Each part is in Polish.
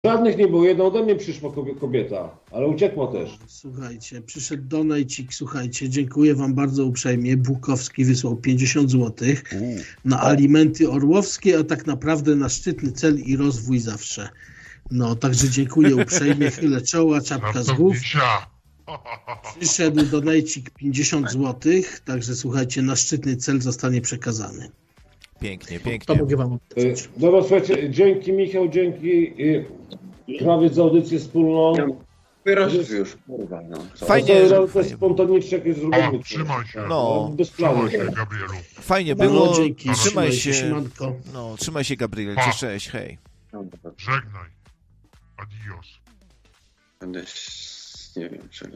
Żadnych nie było, jedna ode mnie przyszła kobieta, ale uciekła też. Słuchajcie, przyszedł donajcik, słuchajcie, dziękuję wam bardzo uprzejmie. Bukowski wysłał 50 zł na alimenty orłowskie, a tak naprawdę na szczytny cel i rozwój zawsze. No, także dziękuję uprzejmie, chylę czoła, czapka z głów. Przyszedł donajcik 50 zł, także słuchajcie, na szczytny cel zostanie przekazany. Pięknie. To mogę wam odpowiedzieć. Dobra, słuchajcie, dzięki Michał, dzięki Krawiec za audycję wspólną. Wyrośł już, kurwa, no. Fajnie, to jest spontaniczne jakieś zrobienie. Trzymaj się. No. Bez planu. Trzymaj się, Gabrielu. Fajnie było. No, dzięki, Trzymaj się. siemanko. No, trzymaj się, Gabriel. Cześć, hej. Żegnaj. Adios. Będę, nie wiem czego.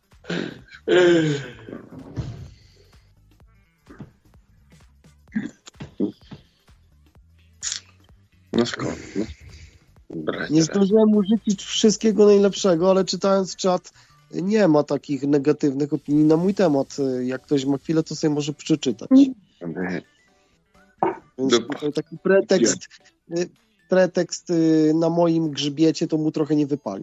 No skąd? No. Nie zdążyłem mu życzyć wszystkiego najlepszego, ale czytając czat, nie ma takich negatywnych opinii na mój temat. Jak ktoś ma chwilę, to sobie może przeczytać. Więc tutaj taki pretekst na moim grzbiecie to mu trochę nie wypali.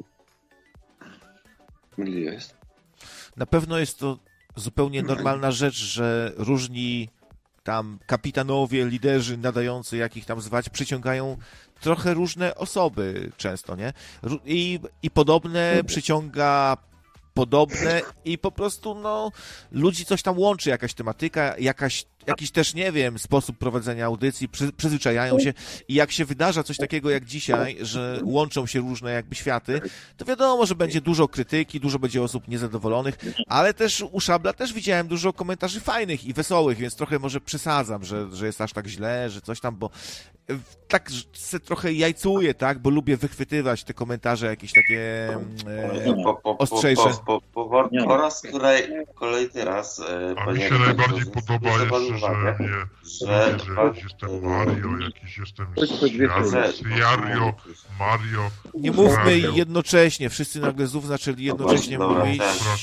Jest. Na pewno jest to zupełnie normalna rzecz, że różni tam kapitanowie, liderzy nadający, jak ich tam zwać, przyciągają trochę różne osoby często, nie? I podobne przyciąga podobne i po prostu, no, ludzi coś tam łączy, jakaś tematyka, jakiś też, nie wiem, sposób prowadzenia audycji, przyzwyczajają się i jak się wydarza coś takiego jak dzisiaj, że łączą się różne jakby światy, to wiadomo, że będzie dużo krytyki, dużo będzie osób niezadowolonych, ale też u Szabla też widziałem dużo komentarzy fajnych i wesołych, więc trochę może przesadzam, że jest aż tak źle, że coś tam, bo tak se trochę jajcuję, tak, bo lubię wychwytywać te komentarze jakieś takie ostrzejsze. Po raz kolejny raz. A mi się najbardziej podoba jeszcze, że jestem Mario, jakiś jestem Jario, Mario. Nie mówmy jednocześnie, wszyscy nagle znów zaczęli jednocześnie mówić.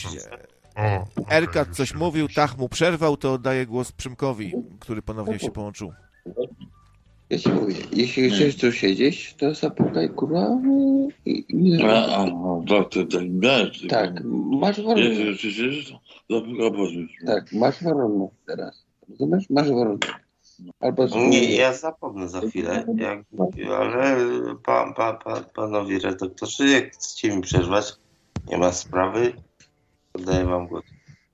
Erkat coś mówił, Tach mu przerwał, to oddaję głos Przymkowi, który ponownie się połączył. Ja ci mówię, jeśli chcesz tu siedzieć, to zapukaj, kurwa, tak, masz warunek. Tak, masz warunek teraz. Rozumiesz? Masz warunek. Albo nie, ja zapomnę za chwilę, ale panowie redaktorzy, jak chcecie mi przerwać, nie ma sprawy, oddaję wam głos.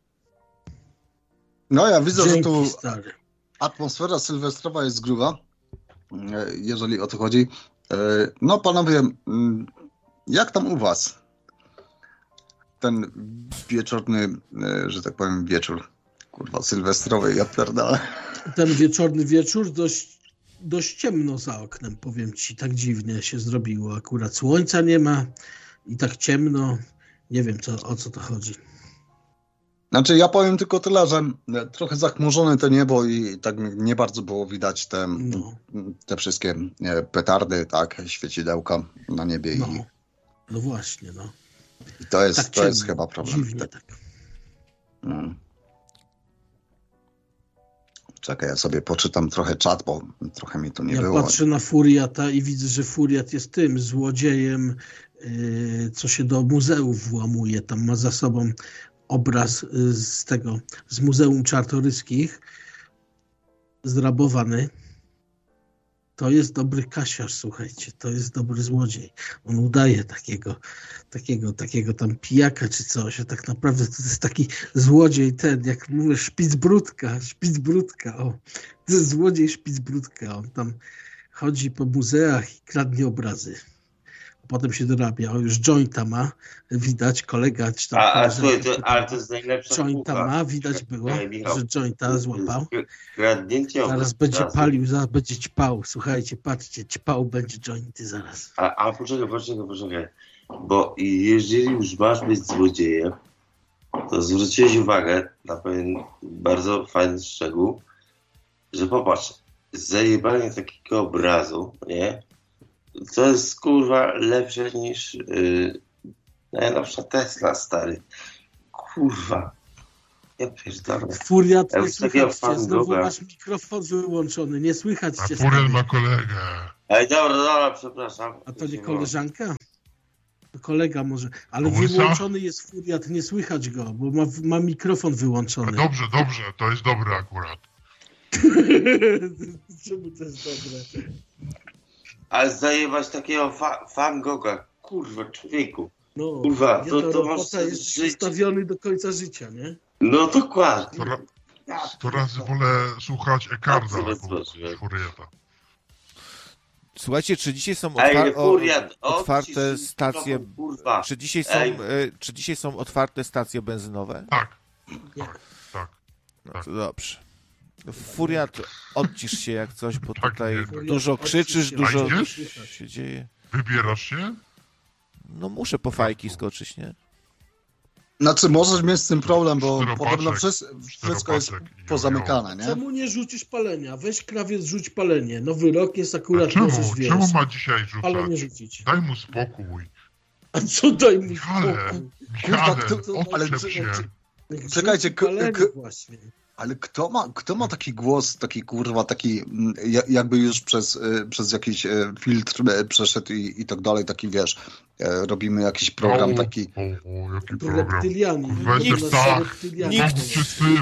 No ja widzę, Dzięki, że tu stary. atmosfera sylwestrowa jest gruba, jeżeli o to chodzi. No panowie, jak tam u was? Ten wieczorny, że tak powiem, wieczór, kurwa, sylwestrowy, ja pierdolę. Ten wieczorny wieczór dość ciemno za oknem, powiem ci, tak dziwnie się zrobiło. Akurat słońca nie ma i tak ciemno, nie wiem o co to chodzi. Znaczy ja powiem tylko tyle, że trochę zachmurzone to niebo i tak nie bardzo było widać te wszystkie petardy, tak, świecidełka na niebie. No właśnie, no. I to jest, tak to jest chyba problem. Dziwnie, tak. Czekaj, ja sobie poczytam trochę czat, bo trochę mi tu nie ja było. Ja patrzę na Furiata i widzę, że Furiat jest tym złodziejem, co się do muzeów włamuje. Tam ma za sobą obraz z Muzeum Czartoryskich, zrabowany. To jest dobry kasiarz, słuchajcie, to jest dobry złodziej. On udaje takiego tam pijaka czy coś, a tak naprawdę to jest taki złodziej jak mówię, Szpicbrudka, o. To jest złodziej Szpicbrudka, on tam chodzi po muzeach i kradnie obrazy. Potem się dorabia, już jointa ma, widać, kolega czy tam... Ale to jest najlepsza jointa ma, widać było, że jointa złapał. Zaraz będzie teraz palił, zaraz będzie ćpał. Słuchajcie, patrzcie, ćpał będzie jointy zaraz. A poczekaj. Bo jeżeli już masz być złodziejem, to zwróciłeś uwagę na pewien bardzo fajny szczegół, że popatrz, zajebanie takiego obrazu, nie? To jest, kurwa, lepsze niż najnowsza Tesla, stary. Kurwa. Ja pierdolę. Furiat, Ja nie już takiego słychać cię, znowu fanboya. masz mikrofon wyłączony, nie słychać A cię. Furiat stary. ma kolegę. Ej, dobra, przepraszam. A to nie koleżanka? To kolega może, ale Łysa? wyłączony jest Furiat, nie słychać go, bo ma mikrofon A wyłączony. dobrze, to jest dobre akurat. Czemu to jest dobre? Ale zajebać takiego Van Gogha. Kurwa, człowieku. No, Kurwa, nie, to to masz robota jest życie. ustawiony do końca życia, nie? No dokładnie. To razy wolę słuchać Ekarda Absolutnie. niż Furiata. Słuchajcie, czy dzisiaj są Ej, Furiat, otwarte odcisz stacje... mikrofon, kurwa. Czy dzisiaj są otwarte stacje benzynowe? Tak. Nie. Tak. No to dobrze. Furiat, odcisz się jak coś, bo Tak, tutaj nie. dużo Odcisz krzyczysz, się. dużo A idziesz? się dzieje. Wybierasz się? No muszę po fajki skoczyć, nie? Znaczy, możesz mieć z tym problem, bo Czteropaczek. podobno wszystko jest Czteropaczek. pozamykane, nie? Czemu nie rzucisz palenia? Weź krawiec, rzuć palenie. Nowy rok jest A akurat, czemu? możesz wiesz. Czemu ma dzisiaj Palenie rzucać? rzucić. Daj mu spokój. A co daj mu Michale, spokój? Michale, ale odczep się. Niech Czekajcie, rzuci palenie właśnie. Ale kto ma taki głos, taki kurwa, taki jakby już przez jakiś filtr przeszedł i tak dalej, taki wiesz, robimy jakiś program taki. O, jaki program. Reptylianie. Weź tak. Nikt Się z tym.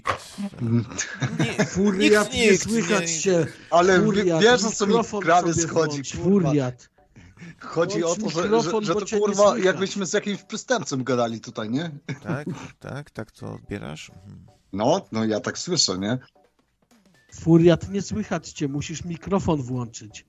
Furiat, nie nikt słychać nie- się. Ale Furiat, wiesz, o co mi mikrofon prawie sobie schodzi, włącz. kurwa. Furiat. Chodzi o Włącz to, mikrofon, że bo to cię nie kurwa, słychać. jakbyśmy z jakimś przestępcą gadali tutaj, nie? Tak to odbierasz? Mhm. No ja tak słyszę, nie? Furiat, nie słychać cię, musisz mikrofon włączyć.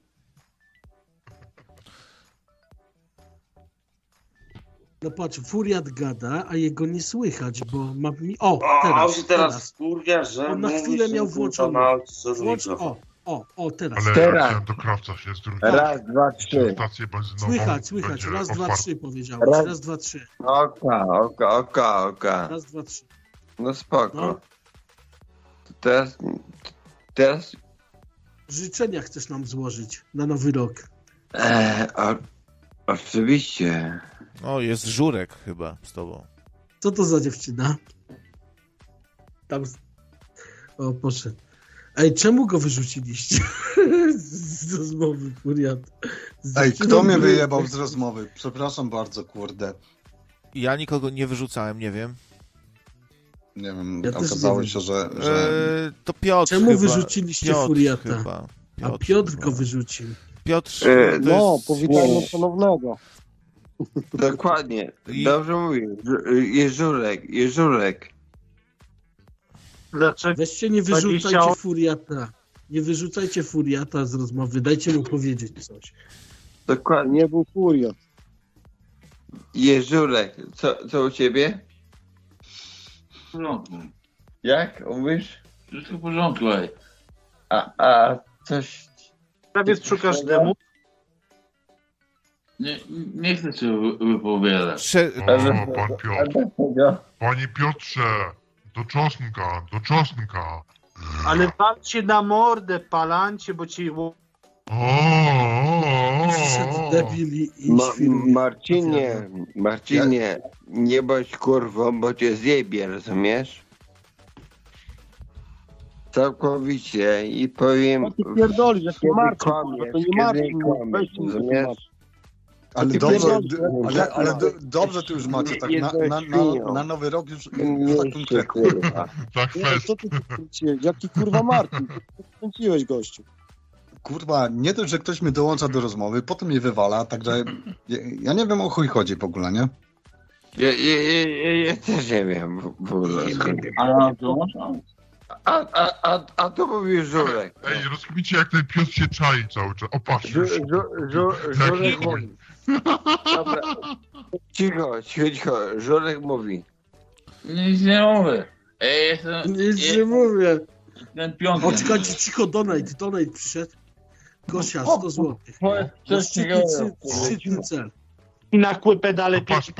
No patrz, Furiat gada, a jego nie słychać, bo ma... O, A on się teraz. teraz kurwia, że On na mówi, chwilę że miał kurwa włączony. ma odciszony Włącz, mikrofon. teraz. Ale Teraz. jak chciałem do krawca się zwrócić. Raz, dwa, trzy. Stację benzynową Słychać, będzie raz, dwa, otwarta. trzy powiedziałeś, Raz. raz, dwa, trzy, Oka. raz, dwa, trzy. No spoko. No. Teraz Życzenia chcesz nam złożyć na nowy rok. oczywiście. O, jest Żurek chyba z tobą. Co to za dziewczyna? Tam... O, poszedł. Ej, czemu go wyrzuciliście z rozmowy, Furiat? Ej, kto mnie wyjebał z rozmowy? Przepraszam bardzo, kurde. Ja nikogo nie wyrzucałem, nie wiem. Nie wiem, Ja też okazało nie się, że... To Piotr Czemu chyba. wyrzuciliście Piotr Furiata? chyba. A Piotr chyba. go wyrzucił. Piotr to No, jest... powitania ponownego. Dokładnie. I- Dobrze mówisz. Jeżurek. Dlaczego? Weźcie, nie wyrzucajcie Furiata. Nie wyrzucajcie Furiata z rozmowy, dajcie mu powiedzieć coś. Dokładnie. Nie był Furiat. Jeżurek. Co u ciebie? W porządku. Jak? Mówisz? Wszystko w porządku, ej. A coś... Prawie szukasz dymu? Nie chcę się wypowiadać. O, pan Piotr. Dlaczego? Panie Piotrze, do czosnka. Ale walcie na mordę, palancie, bo ci... Przyszedł debil i świruje. Marcinie, nie bądź kurwą, bo cię zjebie, rozumiesz? Całkowicie i powiem... No ty pierdolisz, jak nie Marcin, kłamiesz, to nie kiedy Marcin, kłamiesz, weź mi rozumiesz? Ale Ty dobrze, pierdolisz, dobrze tu już macie, tak na nowy rok już tak konkretnie. Kurwa. Tak Nie, fest. co ty kręciłeś? Jaki kurwa Marcin? Ty kręciłeś, gościu. Kurwa, nie dość, że ktoś mnie dołącza do rozmowy, potem mnie wywala, także ja nie wiem, o chuj chodzi w ogóle, nie? Ja też nie wiem w ogóle. A to mówił Żurek. Ej, rozkmicie jak ten Piotr się czai cały czas. O, patrz. Żurek mówi. Dobra. Cicho. Żurek mówi. Nic nie mówię. Ej, jestem... Nic nie mówię. Ten piąty. O, czekajcie, cicho, donate przyszedł. Gosia, 100 zł. Coś Szczytny cel. I na kły pedale... Patrz.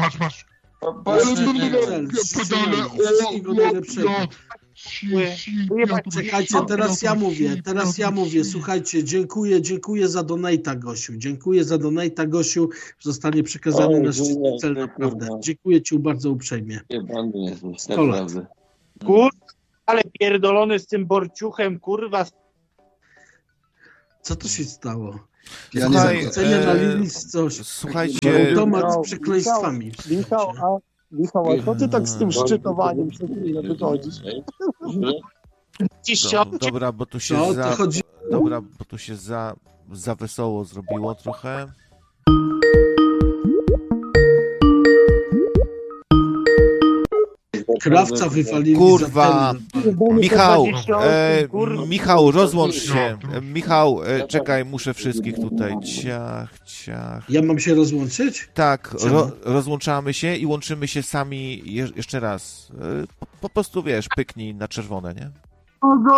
Cel. Wszystkiego najlepszego. Czekajcie, teraz ja mówię. Słuchajcie, dziękuję za donate'a, Gosiu. Dziękuję za donate'a, Gosiu. Zostanie przekazany na szczytny cel, naprawdę. Dziękuję ci bardzo uprzejmie. Jebany jesteś, 100 lat. naprawdę. Kurwa, ale pierdolony z tym borciuchem, kurwa. Co to się stało? Ja Słuchaj, nie wiem. Cenie nalili coś. Słuchajcie, Automat z przekleństwami. Michał, a co ty tak z tym szczytowaniem przez chwilę wychodzisz? dobra, bo tu się Co to chodzi? Dobra, bo tu się za wesoło zrobiło trochę. Krawca wywalili Kurwa! za ten. Michał, rozłącz się. Michał, czekaj, muszę wszystkich tutaj. Ciach. Ja mam się rozłączyć? Tak, rozłączamy się i łączymy się sami jeszcze raz. Po prostu, wiesz, pyknij na czerwone, nie?